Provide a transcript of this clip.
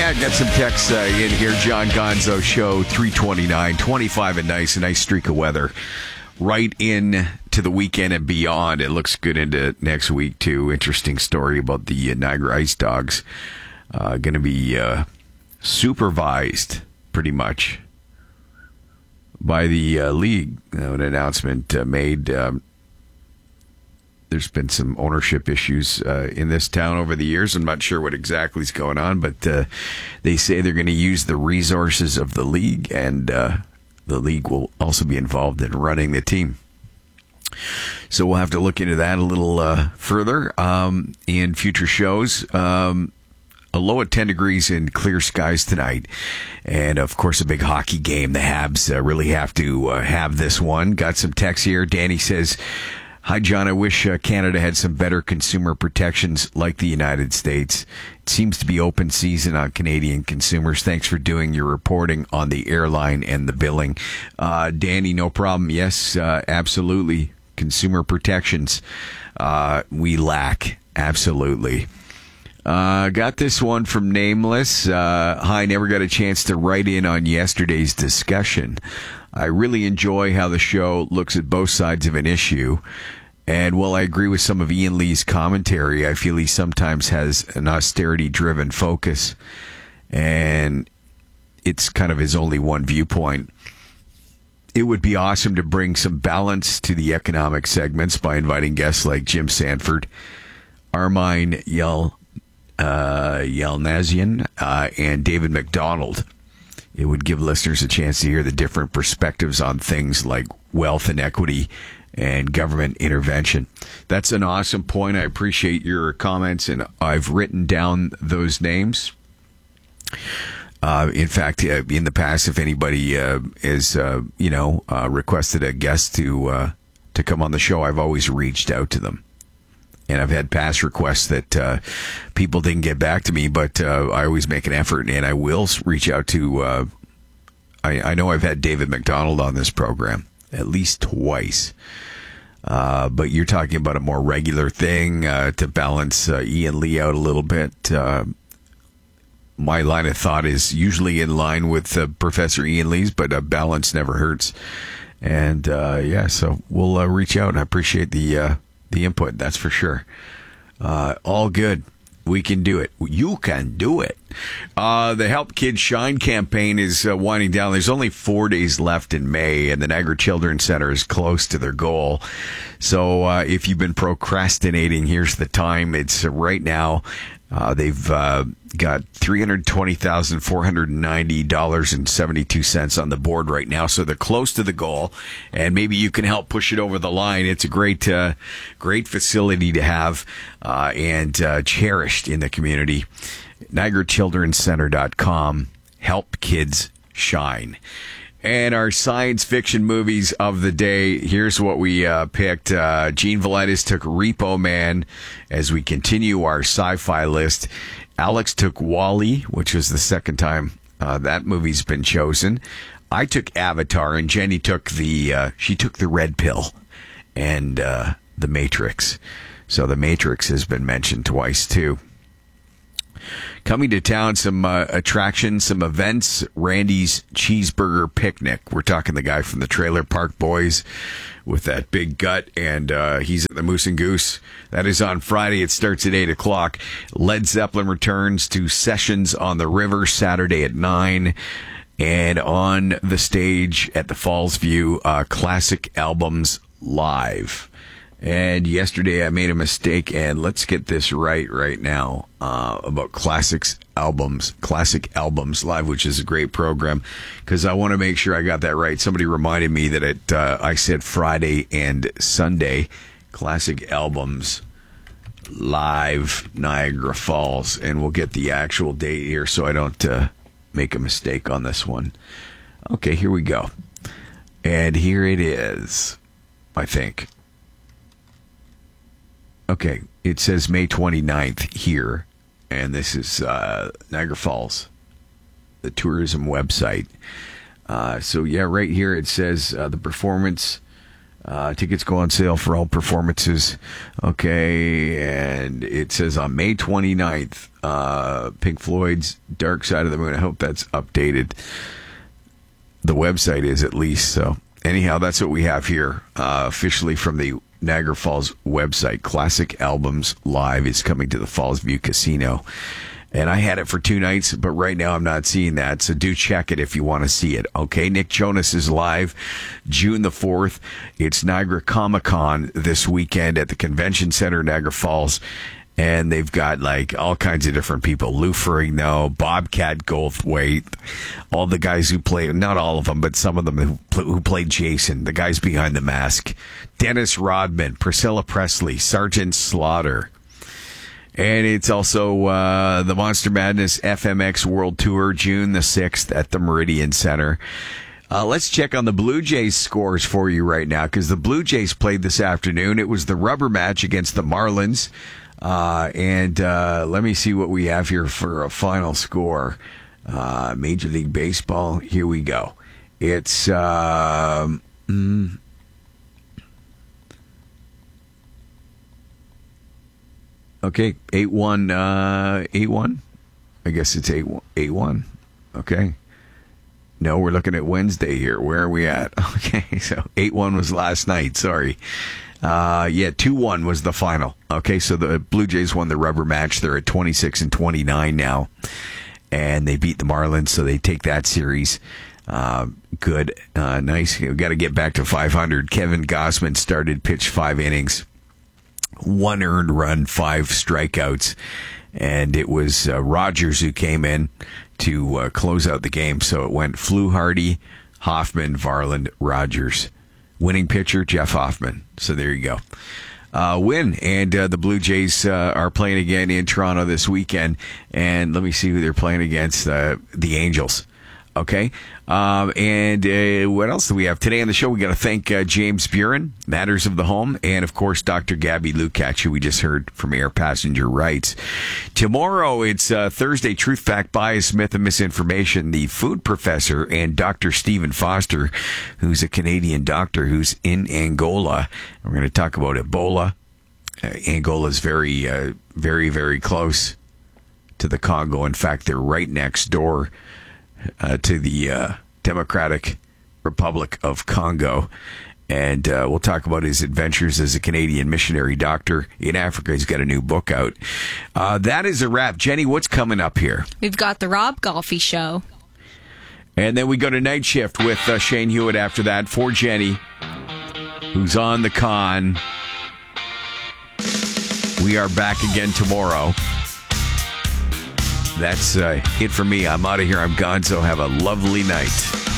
Yeah, got some texts in here. John Gonzo Show, 329, 25 and nice, a nice streak of weather. Right in to the weekend and beyond. It looks good into next week, too. Interesting story about the Niagara Ice Dogs. Going to be supervised, pretty much, by the league. An announcement made. There's been some ownership issues in this town over the years. I'm not sure what exactly is going on, but they say they're going to use the resources of the league, and the league will also be involved in running the team. So we'll have to look into that a little further in future shows. A low at 10 degrees and clear skies tonight. And, of course, a big hockey game. The Habs really have to have this one. Got some text here. Danny says, "Hi, John. I wish Canada had some better consumer protections like the United States. It seems to be open season on Canadian consumers. Thanks for doing your reporting on the airline and the billing." Danny, no problem. Yes, absolutely. Consumer protections we lack. Absolutely. Got this one from Nameless. Hi, never got a chance to write in on yesterday's discussion. I really enjoy how the show looks at both sides of an issue. And while I agree with some of Ian Lee's commentary, I feel he sometimes has an austerity-driven focus. And it's kind of his only one viewpoint. It would be awesome to bring some balance to the economic segments by inviting guests like Jim Sanford, Armine Yelnazian, and David McDonald. It would give listeners a chance to hear the different perspectives on things like wealth inequity and government intervention. That's an awesome point. I appreciate your comments, and I've written down those names. In fact, in the past, if anybody is, requested a guest to come on the show, I've always reached out to them. And I've had past requests that people didn't get back to me, but I always make an effort, and I will reach out to... I know I've had David McDonald on this program at least twice. But you're talking about a more regular thing to balance Ian Lee out a little bit. My line of thought is usually in line with Professor Ian Lee's, but a balance never hurts. And, so we'll reach out, and I appreciate the input, that's for sure. All good. We can do it. You can do it. The Help Kids Shine campaign is winding down. There's only 4 days left in May, and the Niagara Children's Center is close to their goal. So if you've been procrastinating, here's the time. It's right now. They've got $320,490.72 on the board right now, so they're close to the goal, and maybe you can help push it over the line. It's a great facility to have and cherished in the community. NiagaraChildrenCenter.com. Help Kids Shine. And our science fiction movies of the day, here's what we picked. Gene Valitis took Repo Man as we continue our sci-fi list. Alex took WALL-E, which was the second time that movie's been chosen. I took Avatar, and Jenny took the Red Pill and The Matrix. So The Matrix has been mentioned twice, too. Coming to town, some attractions, some events. Randy's Cheeseburger Picnic. We're talking the guy from the Trailer Park Boys with that big gut, and he's at the Moose and Goose. That is on Friday. It starts at 8 o'clock. Led Zeppelin returns to Sessions on the River Saturday at 9. And on the stage at the Falls View, Classic Albums Live. And yesterday I made a mistake, and let's get this right now about Classic Albums Live, which is a great program, because I want to make sure I got that right. Somebody reminded me that I said Friday and Sunday. Classic Albums Live Niagara Falls, and we'll get the actual date here so I don't make a mistake on this one. Okay, here we go. And here it is, I think. Okay, it says May 29th here, and this is Niagara Falls, the tourism website. So, yeah, right here it says the performance, tickets go on sale for all performances. Okay, and it says on May 29th, Pink Floyd's Dark Side of the Moon. I hope that's updated. The website is, at least. So anyhow, that's what we have here officially from the Niagara Falls website. Classic Albums Live is coming to the Falls View Casino. And I had it for 2 nights, but right now I'm not seeing that. So do check it if you want to see it. Okay, Nick Jonas is live June the 4th. It's Niagara Comic-Con this weekend at the Convention Center, Niagara Falls. And they've got like all kinds of different people. Lou Ferrigno, Bobcat Goldthwait, all the guys who play, not all of them, but some of them who played Jason, the guys behind the mask. Dennis Rodman, Priscilla Presley, Sergeant Slaughter. And it's also the Monster Madness FMX World Tour, June the 6th at the Meridian Center. Let's check on the Blue Jays scores for you right now, because the Blue Jays played this afternoon. It was the rubber match against the Marlins. And let me see what we have here for a final score. Major League Baseball, here we go. It's... Okay, 8-1, 8-1. I guess it's 8-1. Okay. No, we're looking at Wednesday here. Where are we at? Okay, so 8-1 was last night. Sorry. 2-1 was the final. Okay, so the Blue Jays won the rubber match. They're at 26-29 now. And they beat the Marlins, so they take that series. Good. Nice. We've got to get back to 500. Kevin Gausman started, pitched 5 innings. 1 earned run, 5 strikeouts, and it was Rogers who came in to close out the game. So it went Fluharty, Hoffman, Varland, Rogers. Winning pitcher, Jeff Hoffman. So there you go. Win, and the Blue Jays are playing again in Toronto this weekend. And let me see who they're playing against, the Angels. Okay. And what else do we have today on the show? We got to thank James Buren, Matters of the Home, and of course Dr. Gabby Lukacs, who we just heard from Air Passenger Rights. Tomorrow it's Thursday, Truth, Fact, Bias, Myth, and Misinformation. The food professor and Dr. Stephen Foster, who's a Canadian doctor who's in Angola. We're going to talk about Ebola. Angola is very, very, very close to the Congo. In fact, they're right next door to the Democratic Republic of Congo. And we'll talk about his adventures as a Canadian missionary doctor in Africa. He's got a new book out. That is a wrap. Jenny, what's coming up here? We've got the Rob Golfi Show. And then we go to Night Shift with Shane Hewitt after that for Jenny, who's on the con. We are back again tomorrow. That's it for me. I'm out of here. I'm Gonzo. Have a lovely night.